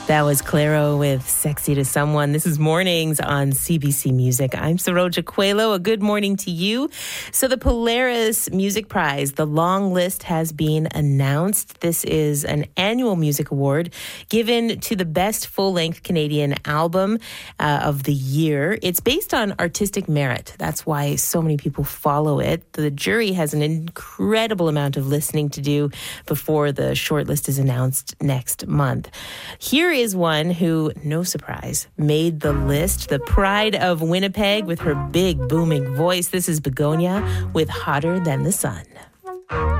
That was Clairo with Sexy to Someone. This is Mornings on CBC Music. I'm Saroja Coelho. A good morning to you. So the Polaris Music Prize, the long list has been announced. This is an annual music award given to the best full-length Canadian album of the year. It's based on artistic merit. That's why so many people follow it. The jury has an incredible amount of listening to do before the shortlist is announced next month. Here is one who, no surprise, made the list. The pride of Winnipeg with her big booming voice. This is Begonia with Hotter Than the Sun.